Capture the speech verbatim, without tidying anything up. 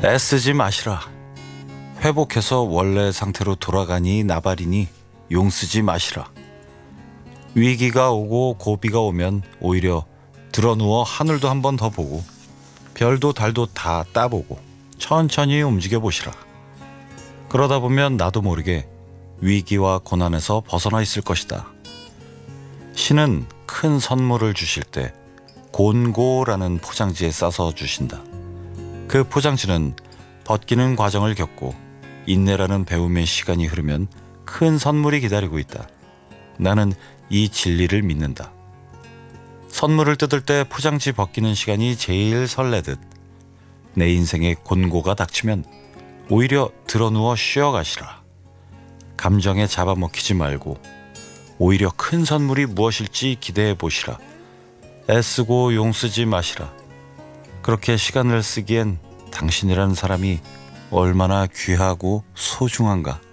애쓰지 마시라. 회복해서 원래 상태로 돌아가니 나발이니 용쓰지 마시라. 위기가 오고 고비가 오면 오히려 드러누워 하늘도 한 번 더 보고 별도 달도 다 따보고 천천히 움직여 보시라. 그러다 보면 나도 모르게 위기와 고난에서 벗어나 있을 것이다. 신은 큰 선물을 주실 때 곤고라는 포장지에 싸서 주신다. 그 포장지는 벗기는 과정을 겪고 인내라는 배움의 시간이 흐르면 큰 선물이 기다리고 있다. 나는 이 진리를 믿는다. 선물을 뜯을 때 포장지 벗기는 시간이 제일 설레듯 내 인생에 곤고가 닥치면 오히려 드러누워 쉬어가시라. 감정에 잡아먹히지 말고 오히려 큰 선물이 무엇일지 기대해 보시라. 애쓰고 용쓰지 마시라. 그렇게 시간을 쓰기엔 당신이라는 사람이 얼마나 귀하고 소중한가.